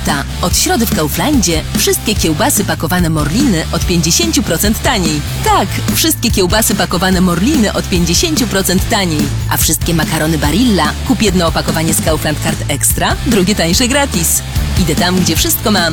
Sobota. Od środy w Kauflandzie wszystkie kiełbasy pakowane Morliny od 50% taniej. Tak, wszystkie kiełbasy pakowane Morliny od 50% taniej. A wszystkie makarony Barilla kup jedno opakowanie z Kaufland Card Extra, drugie tańsze gratis. Idę tam, gdzie wszystko mam.